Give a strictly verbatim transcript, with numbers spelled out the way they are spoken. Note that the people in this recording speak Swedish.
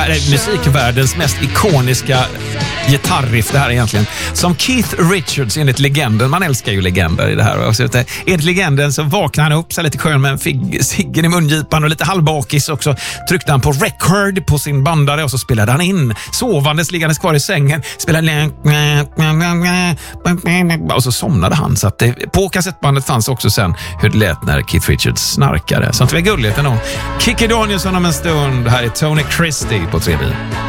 här är musikvärldens mest ikoniska gitarriff det här egentligen. Som Keith Richards enligt legenden, man älskar ju legender i det här. Och så, enligt legenden så vaknade han upp så lite skön med en fig, ciggen i mungipan och lite halvbakis också. Tryckte han på record på sin bandare och så spelade han in. Sovandes, liggandes kvar i sängen. Spelade och så somnade han. Så att det, på kassettbandet fanns också sen hur det lät när Keith Richards snarkade. Så att det var gulligt ändå. Kikki Danielsson om en stund. Här är Tony Christie på tre B.